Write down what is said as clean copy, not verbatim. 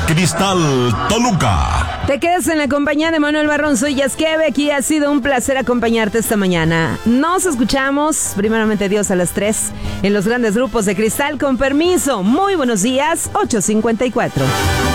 Cristal Toluca. Te quedas en la compañía de Manuel Barrón, soy Yaskeve. Aquí ha sido un placer acompañarte esta mañana. Nos escuchamos, primeramente Dios, a las 3 en los grandes grupos de Cristal. Con permiso, muy buenos días, 8:54.